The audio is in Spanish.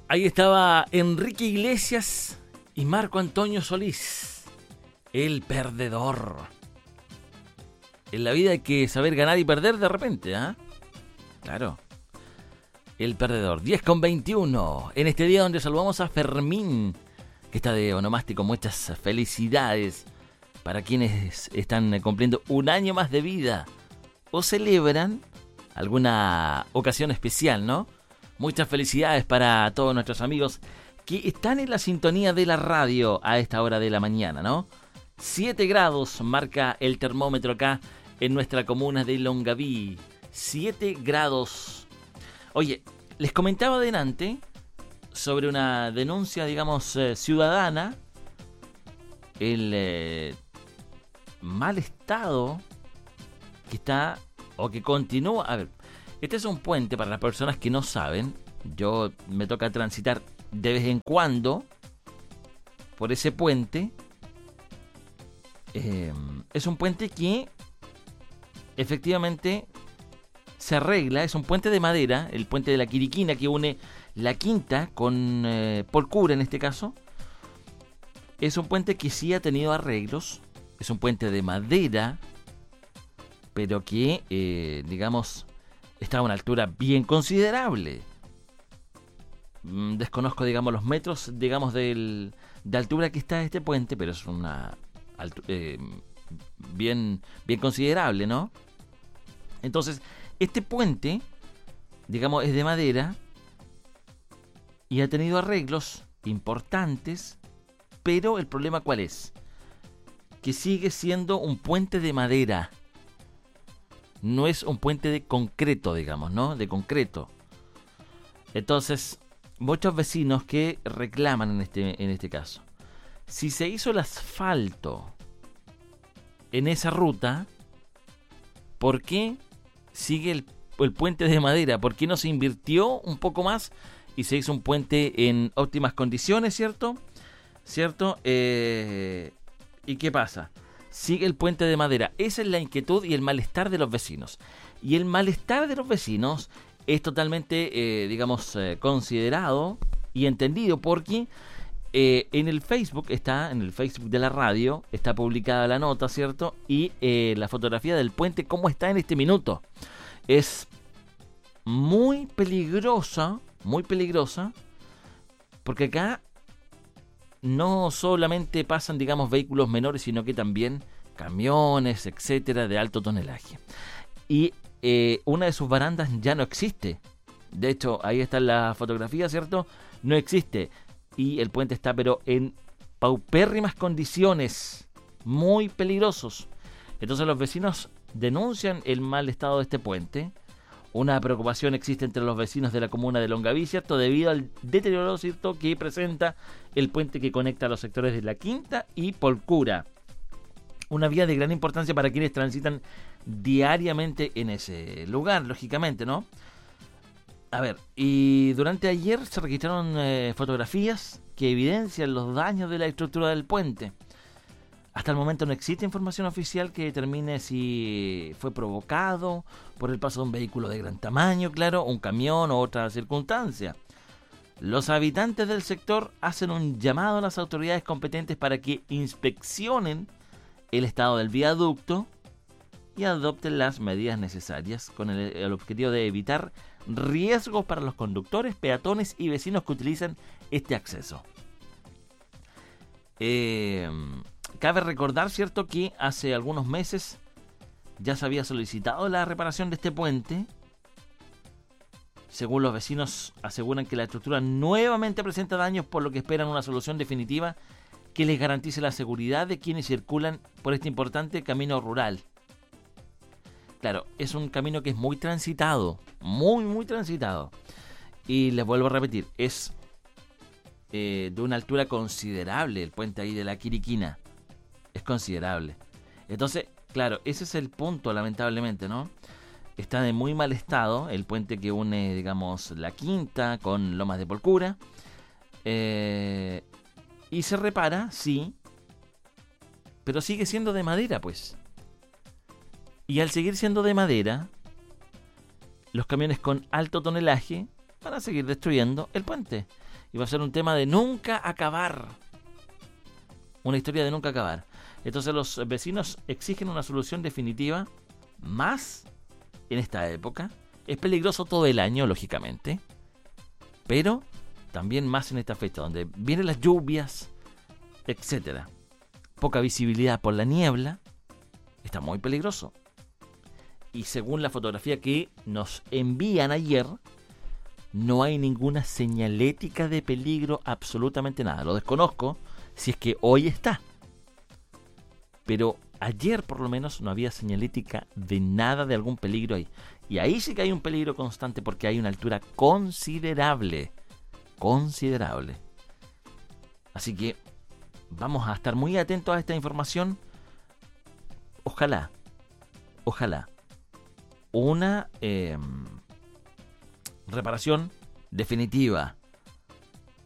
Ahí estaba Enrique Iglesias y Marco Antonio Solís, el perdedor. En la vida hay que saber ganar y perder de repente, ¿ah? Claro. El perdedor. 10:21. En este día donde saludamos a Fermín, que está de onomástico. Muchas felicidades para quienes están cumpliendo un año más de vida o celebran alguna ocasión especial, ¿no? Muchas felicidades para todos nuestros amigos que están en la sintonía de la radio a esta hora de la mañana, ¿no? 7 grados marca el termómetro acá en nuestra comuna de Longaví. 7 grados. Oye, les comentaba adelante sobre una denuncia, digamos, ciudadana. El mal estado que está o que continúa. A ver, este es un puente para las personas que no saben. Yo me toca transitar de vez en cuando por ese puente. Es un puente que efectivamente se arregla. Es un puente de madera, el puente de la Quiriquina, que une la Quinta con Polcura en este caso. Es un puente que sí ha tenido arreglos. Es un puente de madera, pero que, digamos, está a una altura bien considerable. Desconozco, digamos, los metros, digamos, de altura que está este puente, pero es una bien considerable, ¿no? Entonces, este puente, digamos, es de madera y ha tenido arreglos importantes, pero el problema ¿cuál es? Que sigue siendo un puente de madera. No es un puente de concreto, digamos, ¿no? De concreto. Entonces, muchos vecinos que reclaman en este caso. Si se hizo el asfalto en esa ruta, ¿por qué sigue el puente de madera? ¿Por qué no se invirtió un poco más y se hizo un puente en óptimas condiciones, ¿cierto? ¿Cierto? ¿Y qué pasa? Sigue el puente de madera. Esa es la inquietud y el malestar de los vecinos. Y el malestar de los vecinos es totalmente, digamos, considerado y entendido porque en el Facebook de la radio, está publicada la nota, ¿cierto? Y la fotografía del puente, cómo está en este minuto. Es muy peligrosa, porque acá no solamente pasan, digamos, vehículos menores, sino que también camiones, etcétera, de alto tonelaje. Y una de sus barandas ya no existe. De hecho, ahí está la fotografía, ¿cierto? No existe. Y el puente está, pero en paupérrimas condiciones, muy peligrosos. Entonces los vecinos denuncian el mal estado de este puente. Una preocupación existe entre los vecinos de la comuna de Longaví, ¿cierto? Debido al deterioro, ¿cierto?, que presenta el puente que conecta los sectores de la Quinta y Polcura. Una vía de gran importancia para quienes transitan diariamente en ese lugar, lógicamente, ¿no? A ver, y durante ayer se registraron fotografías que evidencian los daños de la estructura del puente. Hasta el momento no existe información oficial que determine si fue provocado por el paso de un vehículo de gran tamaño, claro, un camión o otra circunstancia. Los habitantes del sector hacen un llamado a las autoridades competentes para que inspeccionen el estado del viaducto y adopten las medidas necesarias con el objetivo de evitar riesgos para los conductores, peatones y vecinos que utilizan este acceso. Cabe recordar, ¿cierto?, que hace algunos meses ya se había solicitado la reparación de este puente. Según los vecinos, aseguran que la estructura nuevamente presenta daños, por lo que esperan una solución definitiva que les garantice la seguridad de quienes circulan por este importante camino rural. Claro, es un camino que es muy transitado, muy transitado. Y les vuelvo a repetir, es de una altura considerable el puente ahí de la Quiriquina. Es considerable. Entonces, claro, ese es el punto, lamentablemente, ¿no? Está de muy mal estado el puente que une, digamos, la Quinta con Lomas de Polcura. Y se repara, sí, pero sigue siendo de madera, pues. Y al seguir siendo de madera, los camiones con alto tonelaje van a seguir destruyendo el puente. Y va a ser un tema de nunca acabar. Una historia de nunca acabar. Entonces los vecinos exigen una solución definitiva, más en esta época. Es peligroso todo el año, lógicamente, pero también más en esta fecha, donde vienen las lluvias, etcétera. Poca visibilidad por la niebla. Está muy peligroso. Y según la fotografía que nos envían ayer, no hay ninguna señalética de peligro, absolutamente nada. Lo desconozco si es que hoy está. Pero ayer por lo menos no había señalética de nada, de algún peligro ahí. Y ahí sí que hay un peligro constante porque hay una altura considerable. Considerable. Así que vamos a estar muy atentos a esta información. Ojalá una reparación definitiva